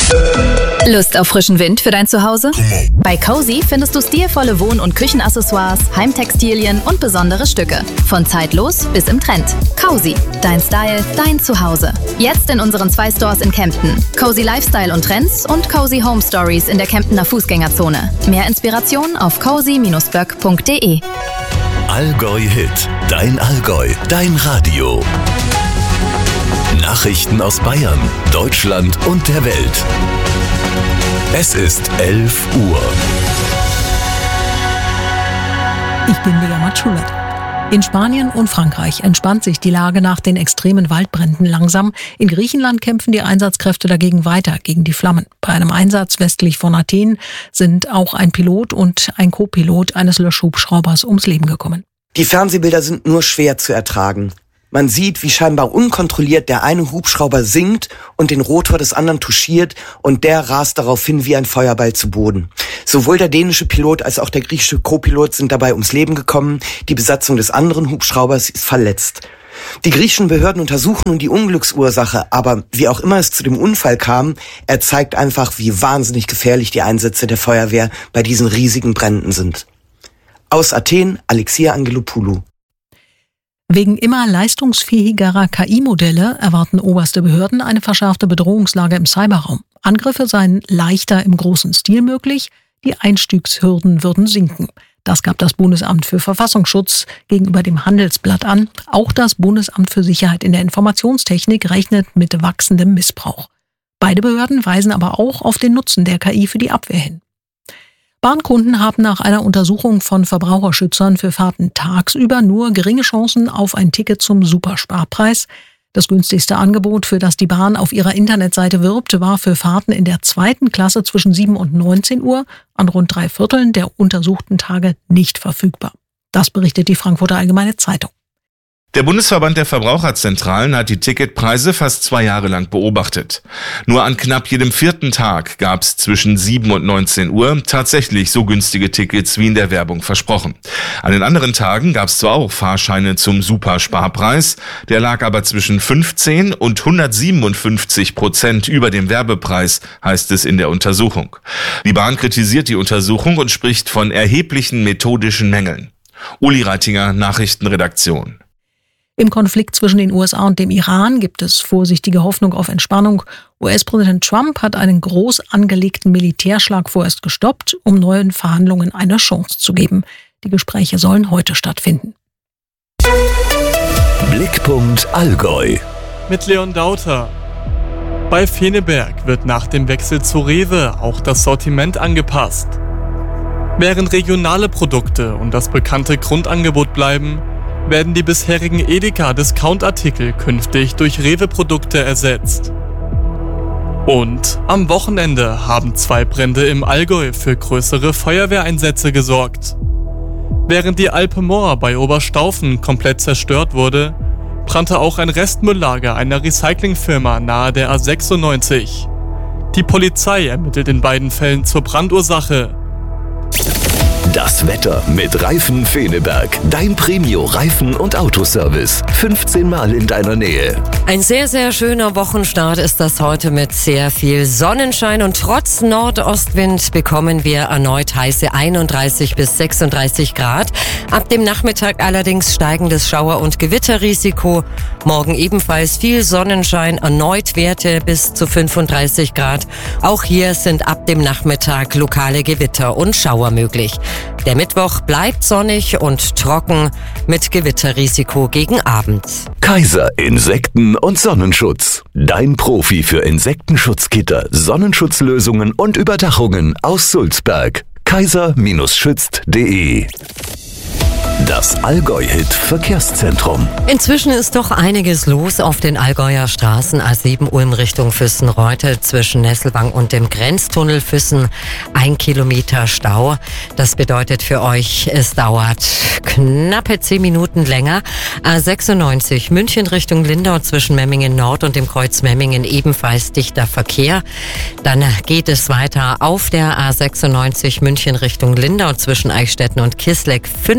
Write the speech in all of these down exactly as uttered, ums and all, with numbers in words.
Lust auf frischen Wind für dein Zuhause? Bei Cozy findest du stilvolle Wohn- und Küchenaccessoires, Heimtextilien und besondere Stücke. Von zeitlos bis im Trend. Cozy, dein Style, dein Zuhause. Jetzt in unseren zwei Stores in Kempten. Cozy Lifestyle und Trends und Cozy Home Stories in der Kemptener Fußgängerzone. Mehr Inspiration auf cozy Bindestrich böck Punkt de. Allgäu Hit, dein Allgäu, dein Radio. Nachrichten aus Bayern, Deutschland und der Welt. Es ist elf Uhr. Ich bin Lea Matschulert. In Spanien und Frankreich entspannt sich die Lage nach den extremen Waldbränden langsam. In Griechenland kämpfen die Einsatzkräfte dagegen weiter gegen die Flammen. Bei einem Einsatz westlich von Athen sind auch ein Pilot und ein Co-Pilot eines Löschhubschraubers ums Leben gekommen. Die Fernsehbilder sind nur schwer zu ertragen. Man sieht, wie scheinbar unkontrolliert der eine Hubschrauber sinkt und den Rotor des anderen touchiert und der rast daraufhin wie ein Feuerball zu Boden. Sowohl der dänische Pilot als auch der griechische Co-Pilot sind dabei ums Leben gekommen. Die Besatzung des anderen Hubschraubers ist verletzt. Die griechischen Behörden untersuchen nun die Unglücksursache, aber wie auch immer es zu dem Unfall kam, er zeigt einfach, wie wahnsinnig gefährlich die Einsätze der Feuerwehr bei diesen riesigen Bränden sind. Aus Athen, Alexia Angelopoulou. Wegen immer leistungsfähigerer K I-Modelle erwarten oberste Behörden eine verschärfte Bedrohungslage im Cyberraum. Angriffe seien leichter im großen Stil möglich, die Einstiegshürden würden sinken. Das gab das Bundesamt für Verfassungsschutz gegenüber dem Handelsblatt an. Auch das Bundesamt für Sicherheit in der Informationstechnik rechnet mit wachsendem Missbrauch. Beide Behörden weisen aber auch auf den Nutzen der K I für die Abwehr hin. Bahnkunden haben nach einer Untersuchung von Verbraucherschützern für Fahrten tagsüber nur geringe Chancen auf ein Ticket zum Supersparpreis. Das günstigste Angebot, für das die Bahn auf ihrer Internetseite wirbt, war für Fahrten in der zweiten Klasse zwischen sieben und neunzehn Uhr an rund drei Vierteln der untersuchten Tage nicht verfügbar. Das berichtet die Frankfurter Allgemeine Zeitung. Der Bundesverband der Verbraucherzentralen hat die Ticketpreise fast zwei Jahre lang beobachtet. Nur an knapp jedem vierten Tag gab es zwischen sieben und neunzehn Uhr tatsächlich so günstige Tickets wie in der Werbung versprochen. An den anderen Tagen gab es zwar auch Fahrscheine zum Supersparpreis, der lag aber zwischen fünfzehn und hundertsiebenundfünfzig Prozent über dem Werbepreis, heißt es in der Untersuchung. Die Bahn kritisiert die Untersuchung und spricht von erheblichen methodischen Mängeln. Uli Reitinger, Nachrichtenredaktion. Im Konflikt zwischen den U S A und dem Iran gibt es vorsichtige Hoffnung auf Entspannung. U S-Präsident Trump hat einen groß angelegten Militärschlag vorerst gestoppt, um neuen Verhandlungen eine Chance zu geben. Die Gespräche sollen heute stattfinden. Blickpunkt Allgäu. Mit Leon Dauter. Bei Feneberg wird nach dem Wechsel zu Rewe auch das Sortiment angepasst. Während regionale Produkte und das bekannte Grundangebot bleiben, werden die bisherigen Edeka-Discount-Artikel künftig durch Rewe-Produkte ersetzt. Und am Wochenende haben zwei Brände im Allgäu für größere Feuerwehreinsätze gesorgt. Während die Alpe Moor bei Oberstaufen komplett zerstört wurde, brannte auch ein Restmülllager einer Recyclingfirma nahe der A sechsundneunzig. Die Polizei ermittelt in beiden Fällen zur Brandursache. Das Wetter mit Reifen Feneberg. Dein Premio-Reifen- und Autoservice. fünfzehn Mal in deiner Nähe. Ein sehr, sehr schöner Wochenstart ist das heute mit sehr viel Sonnenschein. Und trotz Nordostwind bekommen wir erneut heiße einunddreißig bis sechsunddreißig Grad. Ab dem Nachmittag allerdings steigendes Schauer- und Gewitterrisiko. Morgen ebenfalls viel Sonnenschein, erneut Werte bis zu fünfunddreißig Grad. Auch hier sind ab dem Nachmittag lokale Gewitter und Schauer möglich. Der Mittwoch bleibt sonnig und trocken mit Gewitterrisiko gegen Abend. Kaiser Insekten- und Sonnenschutz. Dein Profi für Insektenschutzgitter, Sonnenschutzlösungen und Überdachungen aus Sulzberg. kaiser schützt punkt de. Das Allgäu-Hit-Verkehrszentrum. Inzwischen ist doch einiges los auf den Allgäuer Straßen. A sieben Ulm Richtung Füssen-Reutte zwischen Nesselwang und dem Grenztunnel Füssen. Ein Kilometer Stau. Das bedeutet für euch, es dauert knappe zehn Minuten länger. A sechsundneunzig München Richtung Lindau zwischen Memmingen Nord und dem Kreuz Memmingen ebenfalls dichter Verkehr. Dann geht es weiter auf der A sechsundneunzig München Richtung Lindau zwischen Eichstätten und Kisleck. Fünf Kilometer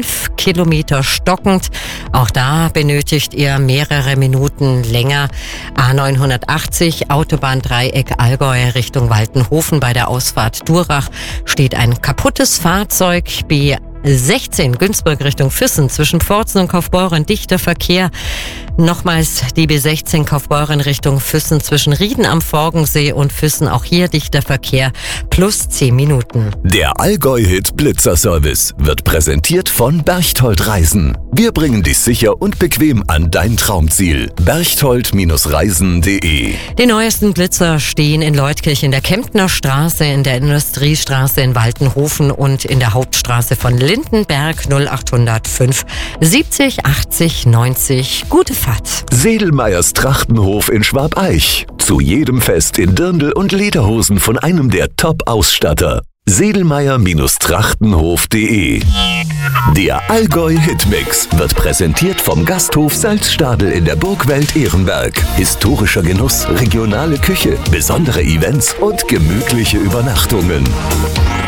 Kilometer stockend. Auch da benötigt ihr mehrere Minuten länger. A neunhundertachtzig, Autobahndreieck Allgäu Richtung Waltenhofen bei der Ausfahrt Durach steht ein kaputtes Fahrzeug. B sechzehn Günzburg Richtung Füssen zwischen Pforzen und Kaufbeuren dichter Verkehr. Nochmals die B sechzehn Kaufbeuren Richtung Füssen zwischen Rieden am Forgensee und Füssen, auch hier dichter Verkehr, plus zehn Minuten. Der Allgäu-Hit Blitzer Service wird präsentiert von Berchtold Reisen. Wir bringen dich sicher und bequem an dein Traumziel. berchtold Reisen punkt de. Die neuesten Blitzer stehen in Leutkirch in der Kemptner Straße, in der Industriestraße in Waltenhofen und in der Hauptstraße von Lindenberg. Null acht null fünf siebzig achtzig neunzig. Gute Fahrt. Sedelmeyers Trachtenhof in Schwabeich. Zu jedem Fest in Dirndl und Lederhosen von einem der Top-Ausstatter. sedelmeyer Trachtenhof punkt de. Der Allgäu-Hitmix wird präsentiert vom Gasthof Salzstadel in der Burgwelt Ehrenberg. Historischer Genuss, regionale Küche, besondere Events und gemütliche Übernachtungen.